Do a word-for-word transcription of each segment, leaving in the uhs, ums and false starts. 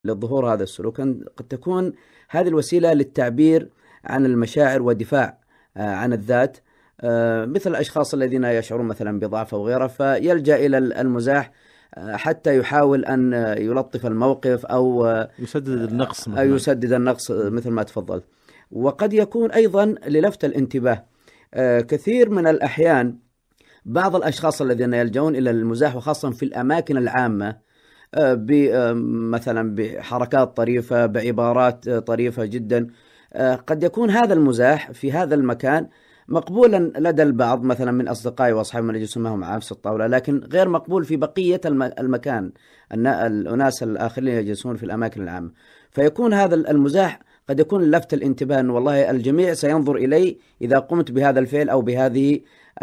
للظهور هذا السلوك. قد تكون هذه الوسيلة للتعبير عن المشاعر ودفاع عن الذات، مثل الأشخاص الذين يشعرون مثلا بضعف أو غيره، فيلجأ إلى المزاح حتى يحاول أن يلطف الموقف أو يسدد النقص أو يسدد النقص مثل ما تفضل. وقد يكون أيضا للفت الانتباه. كثير من الأحيان بعض الأشخاص الذين يلجؤون إلى المزاح وخاصة في الأماكن العامة مثلا بحركات طريفة، بعبارات طريفة جدا، قد يكون هذا المزاح في هذا المكان مقبولا لدى البعض مثلا من أصدقائي وأصحابي من يجلسون معهم على نفس الطاولة، لكن غير مقبول في بقية المكان، الأناس الآخرين يجلسون في الأماكن العامة. فيكون هذا المزاح قد يكون لفت الانتباه أن والله الجميع سينظر إلي إذا قمت بهذا الفعل أو بهذه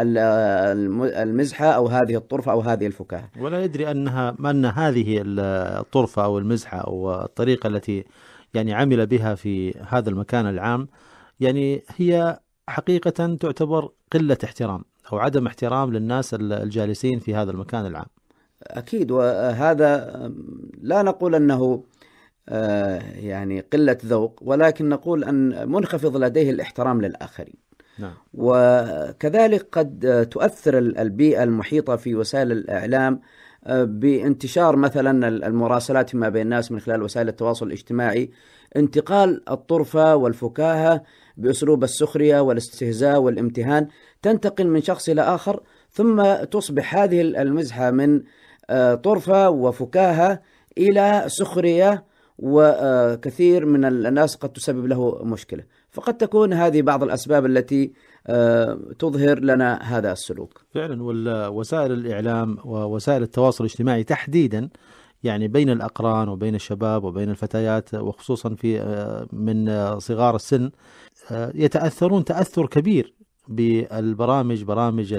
المزحة أو هذه الطرفة أو هذه الفكاهة، ولا يدري أنها أن هذه الطرفة أو المزحة أو الطريقة التي يعني عمل بها في هذا المكان العام يعني هي حقيقة تعتبر قلة احترام أو عدم احترام للناس الجالسين في هذا المكان العام. أكيد، وهذا لا نقول أنه يعني قلة ذوق، ولكن نقول أن منخفض لديه الاحترام للآخرين. نعم. وكذلك قد تؤثر البيئة المحيطة في وسائل الإعلام بانتشار مثلا المراسلات ما بين الناس من خلال وسائل التواصل الاجتماعي، انتقال الطرفة والفكاهة بأسلوب السخرية والاستهزاء والامتهان تنتقل من شخص إلى آخر، ثم تصبح هذه المزحة من طرفة وفكاهة إلى سخرية، وكثير من الناس قد تسبب له مشكلة. فقد تكون هذه بعض الأسباب التي تظهر لنا هذا السلوك. فعلا، ووسائل الإعلام ووسائل التواصل الاجتماعي تحديدا يعني بين الأقران وبين الشباب وبين الفتيات، وخصوصا في من صغار السن، يتأثرون تأثر كبير بالبرامج، برامج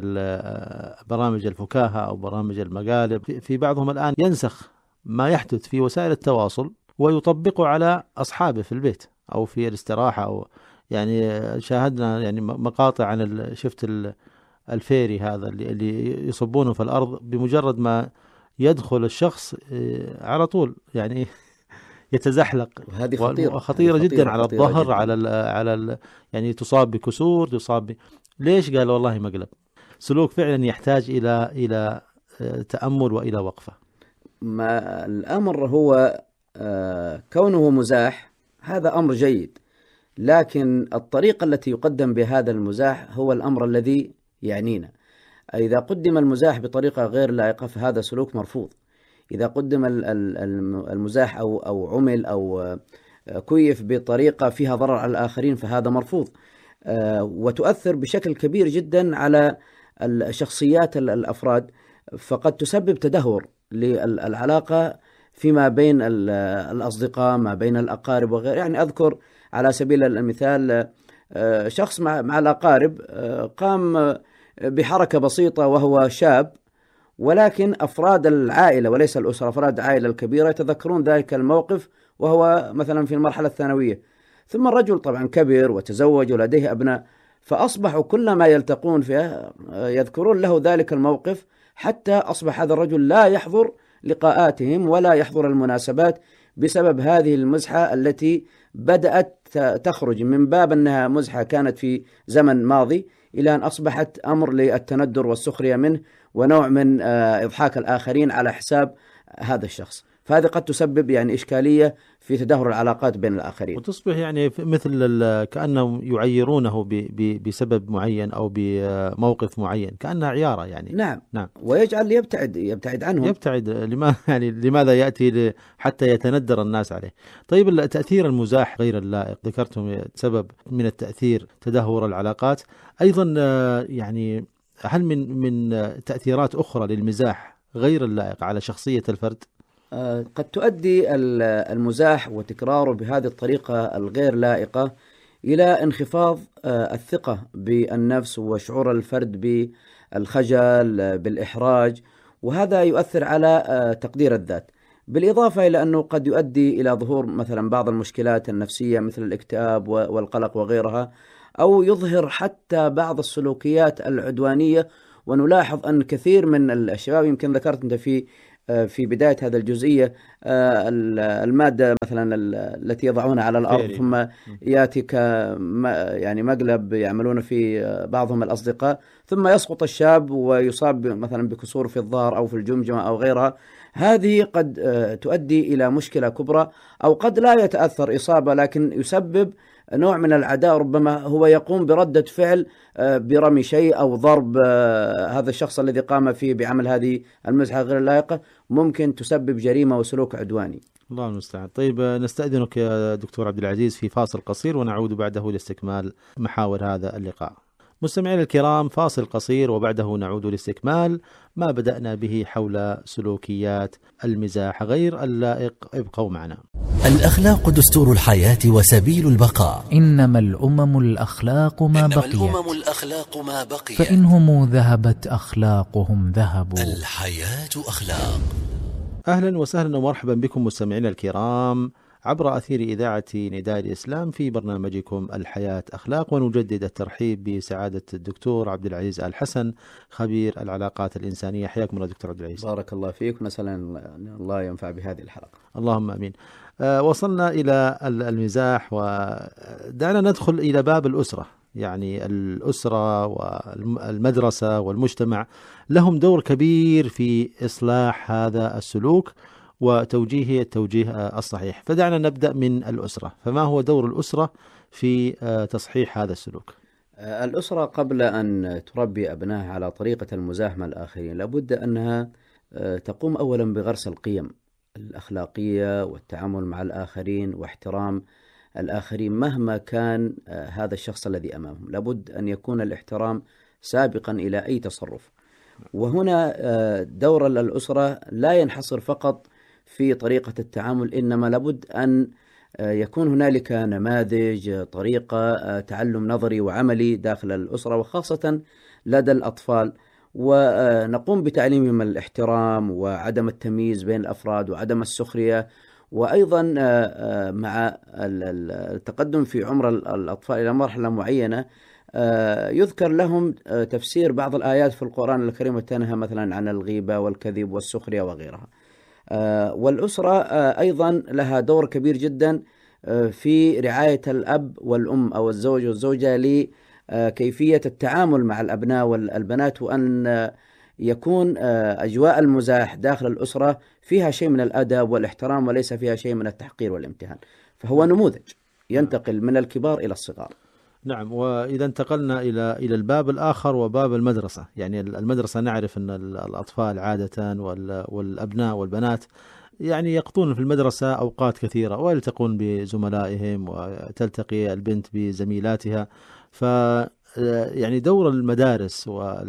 برامج الفكاهة أو برامج المقالب. في بعضهم الآن ينسخ ما يحدث في وسائل التواصل ويطبقه على أصحابه في البيت أو في الاستراحة. أو يعني شاهدنا يعني مقاطع عن شفت الفيري هذا اللي يصبونه في الأرض، بمجرد ما يدخل الشخص على طول يعني يتزحلق. وهذه خطيرة, خطيرة, خطيرة جدا على خطيرة الظهر، جداً. على ال على ال يعني تصاب بكسور، تصاب ب... ليش؟ قال والله مقلب. سلوك فعلا يحتاج إلى إلى تأمل وإلى وقفة. ما الأمر هو آه كونه مزاح هذا أمر جيد، لكن الطريقة التي يقدم بهذا المزاح هو الأمر الذي يعنينا. إذا قدم المزاح بطريقة غير لائقة فهذا سلوك مرفوض. إذا قدم المزاح أو أو عمل أو كيف بطريقة فيها ضرر على الآخرين فهذا مرفوض، وتؤثر بشكل كبير جدا على الشخصيات الأفراد، فقد تسبب تدهور للعلاقة فيما بين الأصدقاء، ما بين الأقارب وغيره. يعني أذكر على سبيل المثال شخص مع مع الأقارب قام بحركة بسيطة وهو شاب، ولكن أفراد العائلة وليس الأسرة، أفراد العائلة الكبيرة يتذكرون ذلك الموقف وهو مثلا في المرحلة الثانوية. ثم الرجل طبعا كبر وتزوج ولديه أبناء، فأصبحوا كلما يلتقون فيها يذكرون له ذلك الموقف، حتى أصبح هذا الرجل لا يحضر لقاءاتهم ولا يحضر المناسبات بسبب هذه المزحة التي بدأت تخرج من باب أنها مزحة كانت في زمن ماضي إلى أن أصبحت أمر للتندر والسخرية منه ونوع من إضحاك الآخرين على حساب هذا الشخص. فهذا قد تسبب يعني إشكالية في تدهور العلاقات بين الآخرين، وتصبح يعني مثل كأنهم يعيرونه بسبب معين أو بموقف معين، كأنها عيارة يعني. نعم. نعم. ويجعل يبتعد يبتعد عنهم. يبتعد لما يعني لماذا يأتي حتى يتندر الناس عليه. طيب، تأثير المزاح غير اللائق ذكرتم سبب من التأثير تدهور العلاقات. أيضا يعني هل من من تأثيرات أخرى للمزاح غير اللائق على شخصية الفرد؟ قد تؤدي المزاح وتكراره بهذه الطريقة الغير لائقة إلى انخفاض الثقة بالنفس وشعور الفرد بالخجل بالإحراج، وهذا يؤثر على تقدير الذات، بالإضافة إلى أنه قد يؤدي إلى ظهور مثلا بعض المشكلات النفسية مثل الاكتئاب والقلق وغيرها، أو يظهر حتى بعض السلوكيات العدوانية. ونلاحظ أن كثير من الشباب، يمكن ذكرت أنت في في بداية هذا الجزئية المادة مثلا التي يضعونها على الأرض ثم يأتي يعني مقلب يعملون في بعضهم الأصدقاء، ثم يسقط الشاب ويصاب مثلا بكسور في الظهر أو في الجمجمة أو غيرها. هذه قد تؤدي إلى مشكلة كبرى، أو قد لا يتأثر إصابة لكن يسبب نوع من العداء، ربما هو يقوم بردة فعل برمي شيء أو ضرب هذا الشخص الذي قام فيه بعمل هذه المزحة غير اللائقة، ممكن تسبب جريمة وسلوك عدواني. الله المستعان. طيب نستأذنك يا دكتور عبد العزيز في فاصل قصير ونعود بعده لاستكمال محاور هذا اللقاء. مستمعين الكرام، فاصل قصير وبعده نعود لاستكمال ما بدأنا به حول سلوكيات المزاح غير اللائق. ابقوا معنا. الأخلاق دستور الحياة وسبيل البقاء. إنما الأمم الأخلاق ما إنما بقيت الأمم الأخلاق ما بقيت فإنهم ذهبت أخلاقهم ذهبوا. الحياة أخلاق. أهلا وسهلا ومرحبا بكم مستمعينا الكرام عبر أثير إذاعة نداء الإسلام في برنامجكم الحياة أخلاق، ونجدد الترحيب بسعادة الدكتور عبد العزيز آل حسن خبير العلاقات الإنسانية. حياكم الله دكتور عبد العزيز. بارك الله فيك، ونسأل أن الله ينفع بهذه الحلقة. اللهم أمين. أه وصلنا إلى المزاح، ودعنا ندخل إلى باب الأسرة. يعني الأسرة والمدرسة والمجتمع لهم دور كبير في إصلاح هذا السلوك وتوجيهه التوجيه الصحيح. فدعنا نبدأ من الأسرة. فما هو دور الأسرة في تصحيح هذا السلوك؟ الأسرة قبل أن تربي أبنائها على طريقة المزاح مع الآخرين لابد أنها تقوم أولا بغرس القيم الأخلاقية والتعامل مع الآخرين واحترام الآخرين مهما كان هذا الشخص الذي أمامهم. لابد أن يكون الاحترام سابقا إلى أي تصرف. وهنا دور الأسرة لا ينحصر فقط في طريقة التعامل، إنما لابد أن يكون هنالك نماذج طريقة تعلم نظري وعملي داخل الأسرة وخاصة لدى الأطفال، ونقوم بتعليمهم الاحترام وعدم التمييز بين الأفراد وعدم السخرية. وأيضا مع التقدم في عمر الأطفال إلى مرحلة معينة يذكر لهم تفسير بعض الآيات في القرآن الكريم وتنهى مثلا عن الغيبة والكذب والسخرية وغيرها. والأسرة أيضا لها دور كبير جدا في رعاية الأب والأم أو الزوج والزوجة لكيفية التعامل مع الأبناء والبنات، وأن يكون أجواء المزاح داخل الأسرة فيها شيء من الأدب والاحترام وليس فيها شيء من التحقير والامتهان. فهو نموذج ينتقل من الكبار إلى الصغار. نعم. وإذا انتقلنا إلى إلى الباب الآخر وباب المدرسة، يعني المدرسة نعرف أن الأطفال عادة والأبناء والبنات يعني يقضون في المدرسة أوقات كثيرة ويلتقون بزملائهم وتلتقي البنت بزميلاتها. ف يعني دور المدارس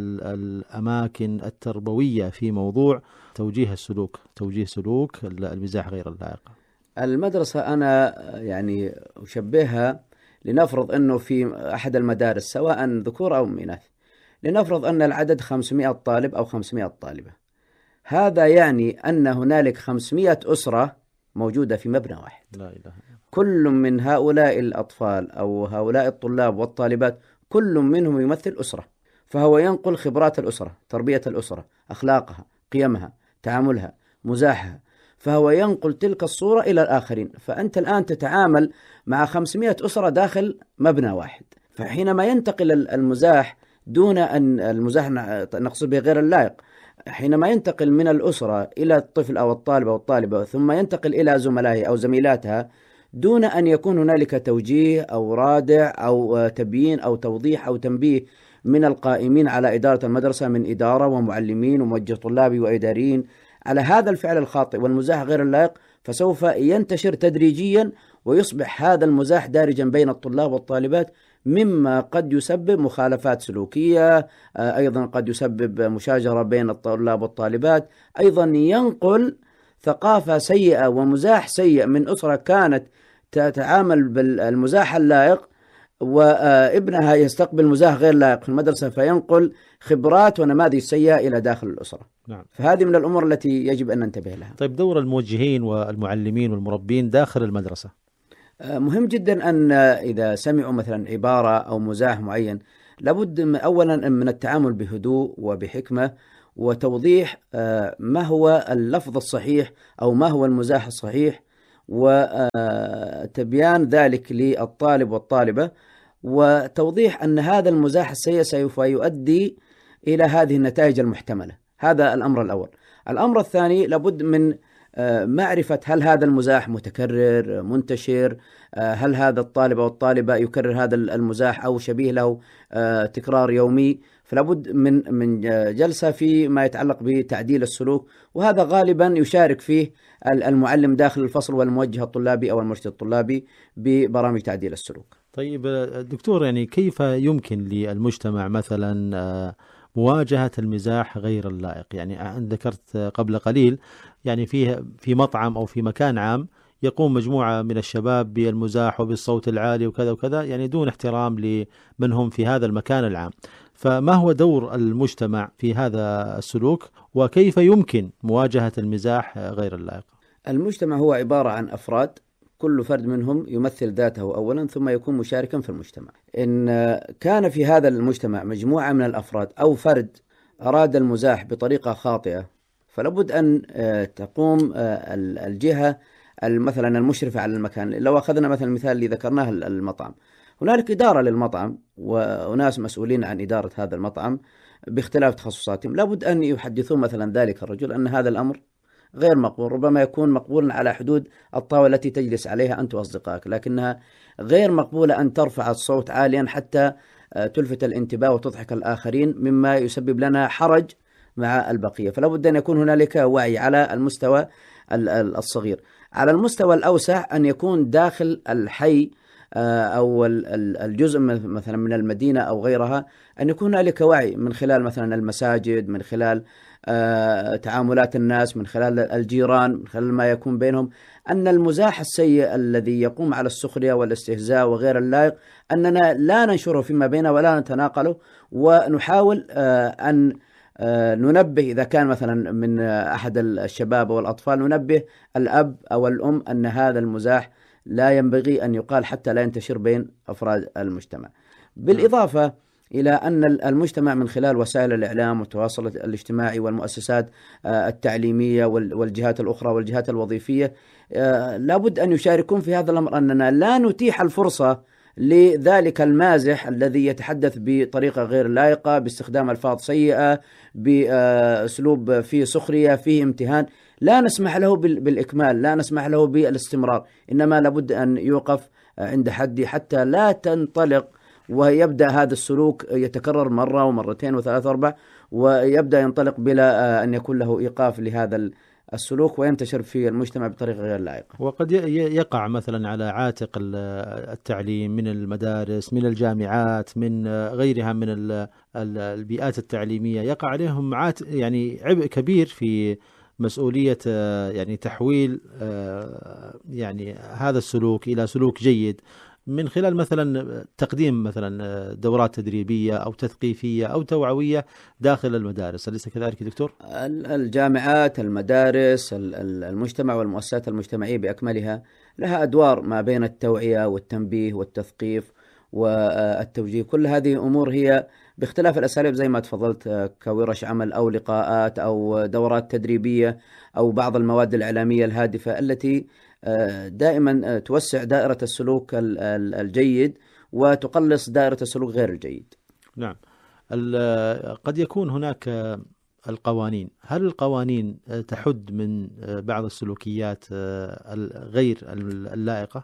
والأماكن التربوية في موضوع توجيه السلوك توجيه سلوك المزاح غير اللائق. المدرسة أنا يعني أشبهها، لنفرض أنه في أحد المدارس سواء ذكور أو إناث، لنفرض أن العدد خمسمائة طالب أو خمسمائة طالبة. هذا يعني أن هنالك خمسمائة أسرة موجودة في مبنى واحد. لا إله. كل من هؤلاء الأطفال أو هؤلاء الطلاب والطالبات كل منهم يمثل أسرة، فهو ينقل خبرات الأسرة، تربية الأسرة، أخلاقها، قيمها، تعاملها، مزاحها، فهو ينقل تلك الصورة إلى الآخرين. فأنت الآن تتعامل مع خمسمائة أسرة داخل مبنى واحد. فحينما ينتقل المزاح دون أن المزاح نقصد به غير اللائق، حينما ينتقل من الأسرة إلى الطفل أو الطالب أو الطالبة ثم ينتقل إلى زملائه أو زميلاتها دون أن يكون هنالك توجيه أو رادع أو تبيين أو توضيح أو تنبيه من القائمين على إدارة المدرسة من إدارة ومعلمين وموجه طلابي وإداريين على هذا الفعل الخاطئ والمزاح غير اللائق، فسوف ينتشر تدريجيا ويصبح هذا المزاح دارجا بين الطلاب والطالبات، مما قد يسبب مخالفات سلوكية، أيضا قد يسبب مشاجرة بين الطلاب والطالبات، أيضا ينقل ثقافة سيئة ومزاح سيء من أسرة كانت تتعامل بالمزاح اللائق وابنها يستقبل مزاح غير لائق في المدرسة، فينقل خبرات ونماذج سيئة إلى داخل الأسرة. نعم. فهذه من الأمور التي يجب أن ننتبه لها. طيب دور الموجهين والمعلمين والمربين داخل المدرسة؟ مهم جدا أن إذا سمعوا مثلا عبارة أو مزاح معين لابد أولا من التعامل بهدوء وبحكمة، وتوضيح ما هو اللفظ الصحيح أو ما هو المزاح الصحيح، وتبيان ذلك للطالب والطالبة، وتوضيح أن هذا المزاح السيء سوف يؤدي إلى هذه النتائج المحتملة. هذا الأمر الأول. الأمر الثاني، لابد من معرفة هل هذا المزاح متكرر منتشر، هل هذا الطالب أو الطالبة يكرر هذا المزاح أو شبيه له تكرار يومي. فلابد من من جلسة فيما يتعلق بتعديل السلوك، وهذا غالبا يشارك فيه المعلم داخل الفصل والموجه الطلابي أو المرشد الطلابي ببرامج تعديل السلوك. طيب دكتور، يعني كيف يمكن للمجتمع مثلا مواجهة المزاح غير اللائق؟ يعني أنت ذكرت قبل قليل يعني فيه في مطعم أو في مكان عام يقوم مجموعة من الشباب بالمزاح وبالصوت العالي وكذا وكذا، يعني دون احترام لمن هم في هذا المكان العام. فما هو دور المجتمع في هذا السلوك، وكيف يمكن مواجهة المزاح غير اللائق؟ المجتمع هو عبارة عن أفراد، كل فرد منهم يمثل ذاته أولا ثم يكون مشاركا في المجتمع. إن كان في هذا المجتمع مجموعة من الأفراد أو فرد أراد المزاح بطريقة خاطئة، فلابد أن تقوم الجهة مثلا المشرفة على المكان. لو أخذنا مثلا المثال اللي ذكرناه المطعم، هنالك إدارة للمطعم وناس مسؤولين عن إدارة هذا المطعم باختلاف تخصصاتهم، لابد أن يحدثون مثلا ذلك الرجل أن هذا الأمر غير مقبول. ربما يكون مقبولا على حدود الطاولة التي تجلس عليها أنت وأصدقائك، لكنها غير مقبولة أن ترفع الصوت عاليا حتى تلفت الانتباه وتضحك الآخرين، مما يسبب لنا حرج مع البقية. فلا بد أن يكون هنالك وعي على المستوى الصغير. على المستوى الأوسع أن يكون داخل الحي أو الجزء مثلا من المدينة أو غيرها، أن يكون هنالك وعي من خلال مثلا المساجد، من خلال تعاملات الناس، من خلال الجيران، من خلال ما يكون بينهم، أن المزاح السيء الذي يقوم على السخرية والاستهزاء وغير اللائق أننا لا ننشره فيما بيننا ولا نتناقله، ونحاول أن ننبه إذا كان مثلا من أحد الشباب والأطفال، ننبه الأب أو الأم أن هذا المزاح لا ينبغي أن يقال حتى لا ينتشر بين أفراد المجتمع. بالإضافة إلى أن المجتمع من خلال وسائل الإعلام والتواصل الاجتماعي والمؤسسات التعليمية والجهات الأخرى والجهات الوظيفية لابد أن يشاركون في هذا الأمر، أننا لا نتيح الفرصة لذلك المازح الذي يتحدث بطريقة غير لائقة، باستخدام ألفاظ سيئة، بأسلوب فيه سخرية، فيه امتهان. لا نسمح له بالإكمال، لا نسمح له بالاستمرار، إنما لابد أن يوقف عند حد حتى لا تنطلق ويبدأ هذا السلوك يتكرر مرة ومرتين وثلاثة وأربع، ويبدأ ينطلق بلا أن يكون له إيقاف لهذا السلوك وينتشر في المجتمع بطريقة غير لائقة. وقد يقع مثلا على عاتق التعليم من المدارس، من الجامعات، من غيرها من البيئات التعليمية، يقع عليهم عات يعني عبء كبير في مسؤولية يعني تحويل يعني هذا السلوك إلى سلوك جيد، من خلال مثلا تقديم مثلا دورات تدريبية أو تثقيفية أو توعوية داخل المدارس. أليس كذلك دكتور؟ الجامعات، المدارس، المجتمع والمؤسسات المجتمعية بأكملها لها أدوار ما بين التوعية والتنبيه والتثقيف والتوجيه. كل هذه أمور هي باختلاف الأساليب زي ما تفضلت، كورش عمل أو لقاءات أو دورات تدريبية أو بعض المواد الإعلامية الهادفة التي دائما توسع دائرة السلوك الجيد وتقلص دائرة السلوك غير الجيد. نعم. قد يكون هناك القوانين، هل القوانين تحد من بعض السلوكيات غير اللائقة؟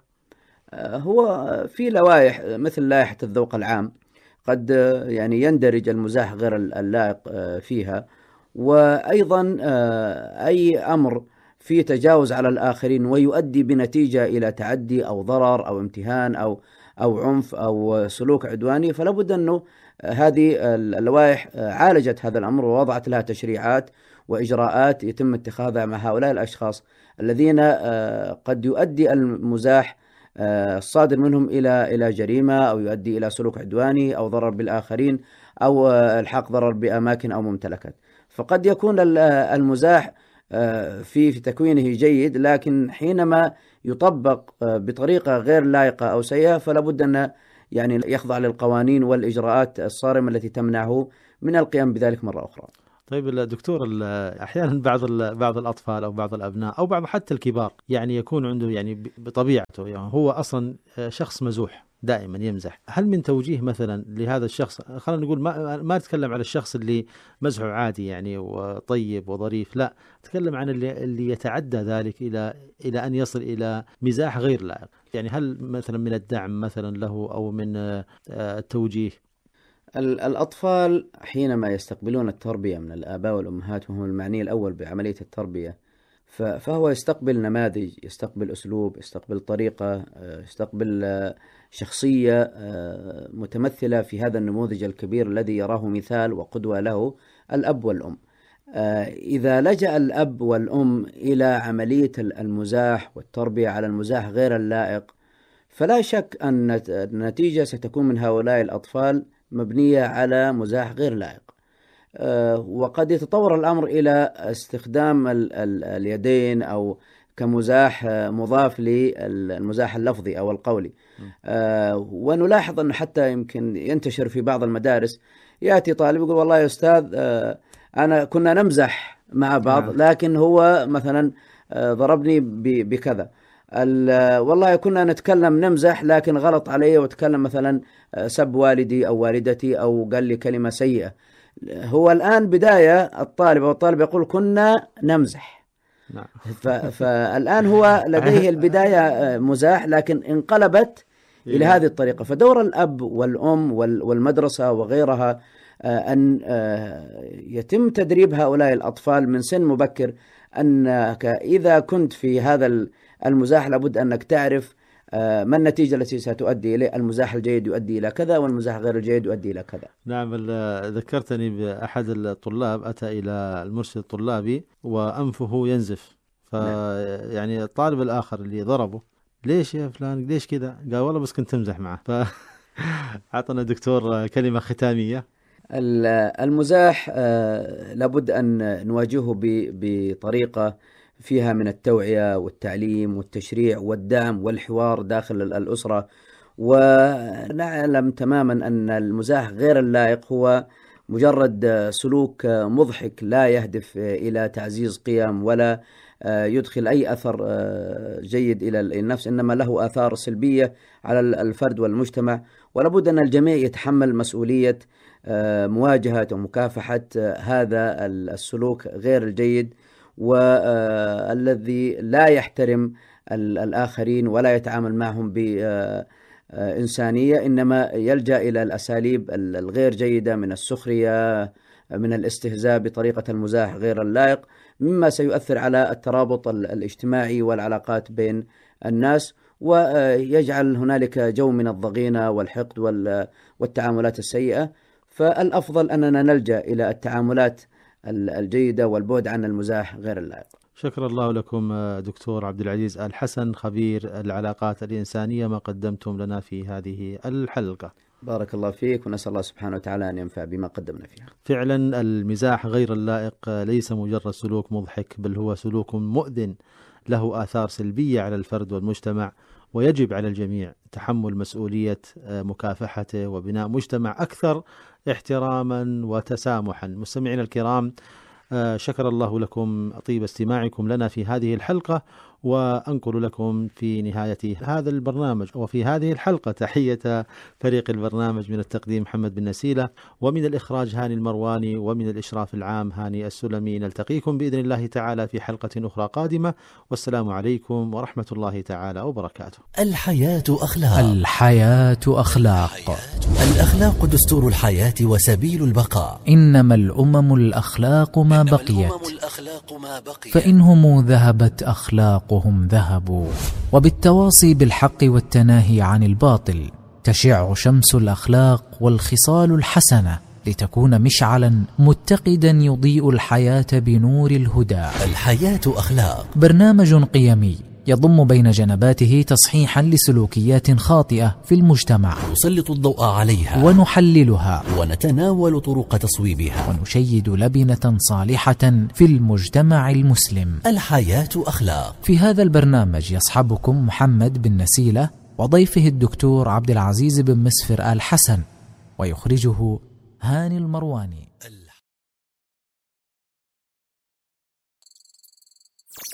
هو في لوائح مثل لائحة الذوق العام قد يعني يندرج المزاح غير اللائق فيها، وأيضا أي أمر في تجاوز على الآخرين ويؤدي بنتيجة إلى تعدي أو ضرر أو امتهان أو أو عنف أو سلوك عدواني، فلا بد أنه هذه اللوائح عالجت هذا الأمر ووضعت لها تشريعات وإجراءات يتم اتخاذها مع هؤلاء الأشخاص الذين قد يؤدي المزاح الصادر منهم إلى إلى جريمة أو يؤدي إلى سلوك عدواني أو ضرر بالآخرين أو الحاق ضرر بأماكن أو ممتلكات. فقد يكون المزاح في في تكوينه جيد، لكن حينما يطبق بطريقة غير لائقة أو سيئة فلا بد أن يعني يخضع للقوانين والإجراءات الصارمة التي تمنعه من القيام بذلك مرة أخرى. طيب الدكتور، احيانا بعض بعض الاطفال او بعض الابناء او بعض حتى الكبار يعني يكون عنده يعني بطبيعته يعني هو اصلا شخص مزوح دائما يمزح. هل من توجيه مثلا لهذا الشخص، خلينا نقول ما ما نتكلم على الشخص اللي مزحه عادي يعني وطيب وظريف، لا نتكلم عن اللي اللي يتعدى ذلك الى الى ان يصل الى مزاح غير لائق، يعني هل مثلا من الدعم مثلا له او من التوجيه؟ الأطفال حينما يستقبلون التربية من الآباء والأمهات وهم المعني الأول بعملية التربية، فهو يستقبل نماذج، يستقبل أسلوب، يستقبل طريقة، يستقبل شخصية متمثلة في هذا النموذج الكبير الذي يراه مثال وقدوة له الأب والأم. إذا لجأ الأب والأم إلى عملية المزاح والتربية على المزاح غير اللائق، فلا شك أن النتيجة ستكون من هؤلاء الأطفال مبنية على مزاح غير لائق. وقد يتطور الأمر إلى استخدام ال ال اليدين أو كمزاح مضاف للمزاح اللفظي أو القولي. ونلاحظ أنه حتى يمكن ينتشر في بعض المدارس، يأتي طالب يقول والله يا أستاذ أنا كنا نمزح مع بعض لكن هو مثلا ضربني بكذا، والله كنا نتكلم نمزح لكن غلط علي وتكلم مثلا سب والدي أو والدتي أو قال لي كلمة سيئة. هو الآن بداية الطالب أو الطالب يقول كنا نمزح، فالآن هو لديه البداية مزاح لكن انقلبت إلى هذه الطريقة. فدور الأب والأم والمدرسة وغيرها أن يتم تدريب هؤلاء الأطفال من سن مبكر أنك إذا كنت في هذا المزاح لابد أنك تعرف ما النتيجة التي ستؤدي إليه. المزاح الجيد يؤدي إلى كذا والمزاح غير الجيد يؤدي إلى كذا. نعم، ذكرتني بأحد الطلاب أتى إلى المرشد الطلابي وأنفه ينزف، فيعني الطالب الآخر اللي ضربه ليش يا فلان ليش كذا؟ قال والله بس كنت تمزح معه. فأعطنا دكتور كلمة ختامية. المزاح لابد أن نواجهه بطريقة فيها من التوعية والتعليم والتشريع والدعم والحوار داخل الأسرة. ونعلم تماما أن المزاح غير اللائق هو مجرد سلوك مضحك لا يهدف إلى تعزيز قيم ولا يدخل أي أثر جيد إلى النفس، إنما له آثار سلبية على الفرد والمجتمع. ولابد أن الجميع يتحمل مسؤولية مواجهة ومكافحة هذا السلوك غير الجيد والذي لا يحترم الآخرين ولا يتعامل معهم بإنسانية، إنما يلجأ إلى الأساليب الغير جيدة من السخرية، من الاستهزاء بطريقة المزاح غير اللائق، مما سيؤثر على الترابط الاجتماعي والعلاقات بين الناس، ويجعل هنالك جو من الضغينة والحقد والتعاملات السيئة. فالأفضل أننا نلجأ إلى التعاملات الجيدة والبعد عن المزاح غير اللائق. شكر الله لكم دكتور عبد العزيز آل حسن، خبير العلاقات الإنسانية، ما قدمتم لنا في هذه الحلقة. بارك الله فيك، ونسأل الله سبحانه وتعالى أن ينفع بما قدمنا فيها. فعلا المزاح غير اللائق ليس مجرد سلوك مضحك، بل هو سلوك مؤذن له آثار سلبية على الفرد والمجتمع، ويجب على الجميع تحمل مسؤولية مكافحته وبناء مجتمع أكثر احتراما وتسامحا. مستمعينا الكرام، شكر الله لكم طيب استماعكم لنا في هذه الحلقة، وأنقل لكم في نهاية هذا البرنامج وفي هذه الحلقة تحية فريق البرنامج من التقديم محمد بن نسيلة، ومن الإخراج هاني المرواني، ومن الإشراف العام هاني السلمي. نلتقيكم بإذن الله تعالى في حلقة أخرى قادمة، والسلام عليكم ورحمة الله تعالى وبركاته. الحياة أخلاق. الحياة أخلاق. الأخلاق دستور الحياة وسبيل البقاء. إنما الأمم الأخلاق ما بقيت، فإنهم ذهبت أخلاقهم ذهبوا. وبالتواصي بالحق والتناهي عن الباطل تشع شمس الأخلاق والخصال الحسنة، لتكون مشعلا متقدا يضيء الحياة بنور الهدى. الحياة أخلاق، برنامج قيمي يضم بين جنباته تصحيحا لسلوكيات خاطئة في المجتمع، نسلط الضوء عليها ونحللها، ونتناول طرق تصويبها، ونشيد لبنة صالحة في المجتمع المسلم. الحياة أخلاق. في هذا البرنامج يصحبكم محمد بن نسيلة وضيفه الدكتور عبد العزيز بن مسفر آل حسن، ويخرجه هاني المرواني.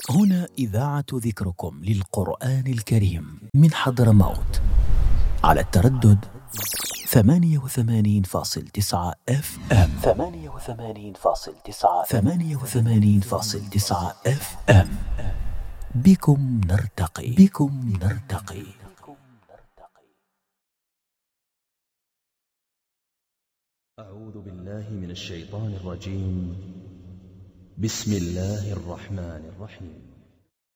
هنا إذاعة ذكركم للقرآن الكريم من حضرموت على التردد ثمانية وثمانين فاصل تسعة اف ام ثمانية وثمانين فاصل تسعة ثمانية وثمانين فاصل تسعة اف ام. بكم نرتقي بكم نرتقي. أعوذ بالله من الشيطان الرجيم. بسم الله الرحمن الرحيم.